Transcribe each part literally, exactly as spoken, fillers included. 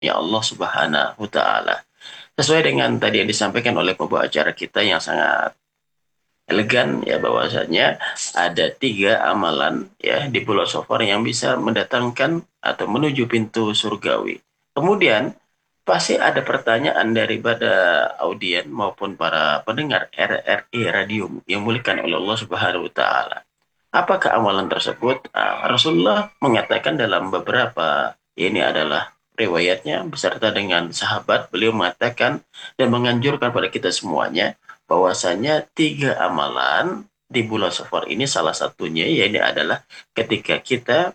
ya Allah Subhanahu wa taala. Sesuai dengan tadi yang disampaikan oleh pembawa acara kita yang sangat elegan ya, bahwasanya ada tiga amalan ya di Pulau Sofar yang bisa mendatangkan atau menuju pintu surgawi. Kemudian pasti ada pertanyaan daripada audien maupun para pendengar R R I Radio yang dimuliakan oleh Allah Subhanahu wa taala. Apakah amalan tersebut? Ah, Rasulullah mengatakan dalam beberapa, ini adalah riwayatnya beserta dengan sahabat, beliau mengatakan dan menganjurkan pada kita semuanya bahwasanya tiga amalan di bulan Safar ini salah satunya yaitu adalah ketika kita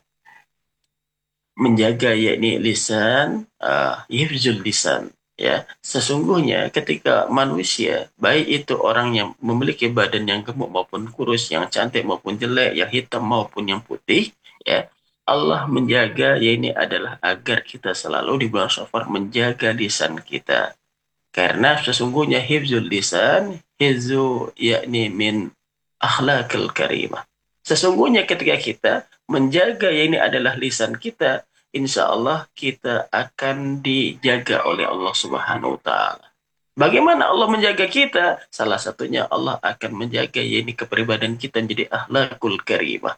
menjaga yakni lisan, uh, hifzul lisan ya. Sesungguhnya ketika manusia baik itu orang yang memiliki badan yang gemuk maupun kurus, yang cantik maupun jelek, yang hitam maupun yang putih ya, Allah menjaga ya ini adalah agar kita selalu di bulan Safar menjaga lisan kita, karena sesungguhnya hifzul lisan hifzu yakni min akhlakil karimah. Sesungguhnya ketika kita menjaga ya ini adalah lisan kita, insya Allah kita akan dijaga oleh Allah Subhanahu wa taala. Bagaimana Allah menjaga kita? Salah satunya Allah akan menjaga ya ini kepribadian kita menjadi akhlakul karimah.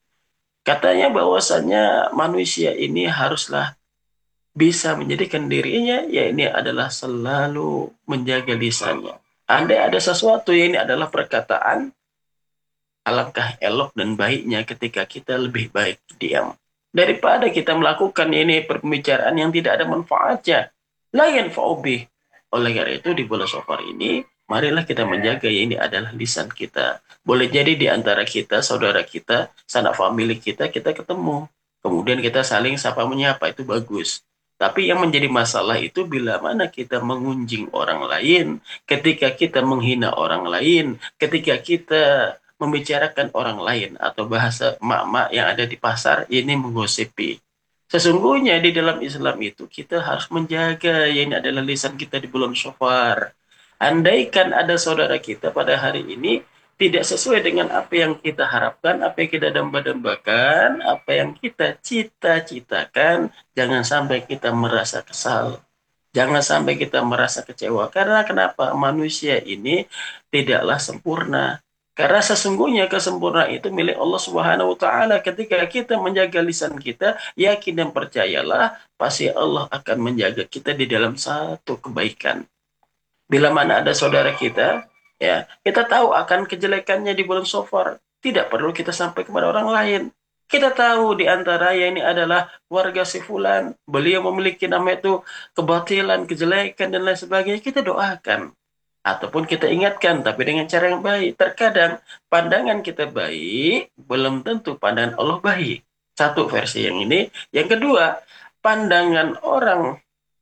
Katanya bahwasanya manusia ini haruslah bisa menjadikan dirinya ya ini adalah selalu menjaga lisannya. Andai ada sesuatu yang ini adalah perkataan, alangkah elok dan baiknya ketika kita lebih baik diam daripada kita melakukan ini pembicaraan yang tidak ada manfaatnya. La yanfa'u bih. Oleh karena itu di bulan Safar ini marilah kita menjaga ya ini adalah lisan kita. Boleh jadi di antara kita, saudara kita, sanak famili kita, kita ketemu. Kemudian kita saling sapa menyapa, itu bagus. Tapi yang menjadi masalah itu bila mana kita mengunjing orang lain, ketika kita menghina orang lain, ketika kita membicarakan orang lain, atau bahasa mak-mak yang ada di pasar ini menggosipi. Sesungguhnya di dalam Islam itu kita harus menjaga ya ini adalah lisan kita di bulan Syafar. Andaikan ada saudara kita pada hari ini tidak sesuai dengan apa yang kita harapkan, apa yang kita damba-dambakan, apa yang kita cita-citakan, jangan sampai kita merasa kesal. Jangan sampai kita merasa kecewa. Karena kenapa? Manusia ini tidaklah sempurna. Karena sesungguhnya kesempurnaan itu milik Allah Subhanahu wa taala. Ketika kita menjaga lisan kita, yakin dan percayalah, pasti Allah akan menjaga kita di dalam satu kebaikan. Bila mana ada saudara kita, ya, kita tahu akan kejelekannya di bulan Safar. Tidak perlu kita sampai kepada orang lain. Kita tahu di antara ya ini adalah warga si fulan, beliau memiliki nama itu kebatilan, kejelekan dan lain sebagainya. Kita doakan ataupun kita ingatkan, tapi dengan cara yang baik. Terkadang pandangan kita baik belum tentu pandangan Allah baik. Satu versi yang ini. Yang kedua, pandangan orang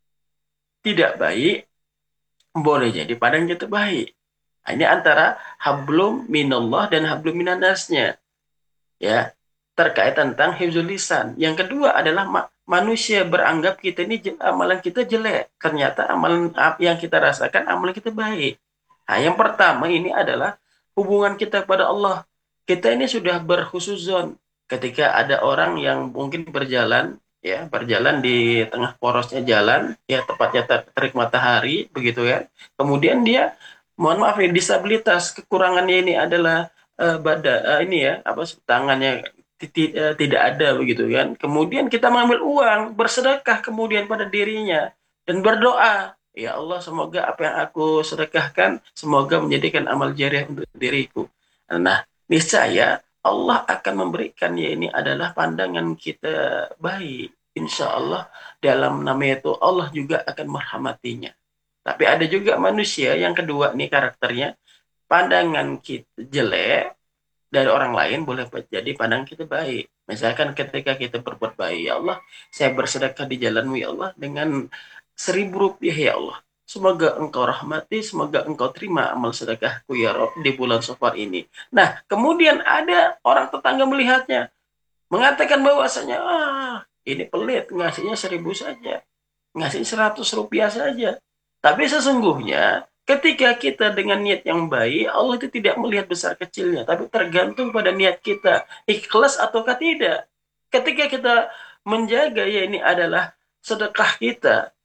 tidak baik boleh jadi padang kita baik. Hanya antara hablum minallah dan hablum minannasnya. Ya, terkait tentang hifzul lisan. Yang kedua adalah ma- manusia beranggap kita ini je- amalan kita jelek. Ternyata amalan ap- yang kita rasakan amalan kita baik. Nah, yang pertama ini adalah hubungan kita pada Allah. Kita ini sudah berhusuzon ketika ada orang yang mungkin berjalan ya, berjalan di tengah porosnya jalan ya, tepatnya ter- terik matahari begitu ya. Kemudian dia, mohon maaf ya, disabilitas, kekurangannya ini adalah eh, bada eh, ini ya, apa, tangannya ti- ti- eh, tidak ada begitu kan. Kemudian kita mengambil uang, bersedekah kemudian pada dirinya dan berdoa, ya Allah, semoga apa yang aku sedekahkan semoga menjadikan amal jariah untuk diriku. Nah, niscaya Allah akan memberikan ya ini adalah pandangan kita baik. Insya Allah dalam nama itu Allah juga akan merahmatinya. Tapi ada juga manusia yang kedua nih karakternya, pandangan kita jelek dari orang lain boleh jadi pandang kita baik. Misalkan ketika kita berbuat baik, ya Allah, saya bersedekah di jalanmu ya Allah dengan seribu rupiah ya Allah. Semoga engkau rahmati, semoga engkau terima amal sedekahku ya Rob di bulan Safar ini. Nah, kemudian ada orang tetangga melihatnya, mengatakan bahwasanya, ah, ini pelit, ngasihnya seribu saja, ngasih seratus rupiah saja. Tapi sesungguhnya ketika kita dengan niat yang baik, Allah itu tidak melihat besar kecilnya, tapi tergantung pada niat kita, ikhlas ataukah tidak. Ketika kita menjaga ya ini adalah sedekah kita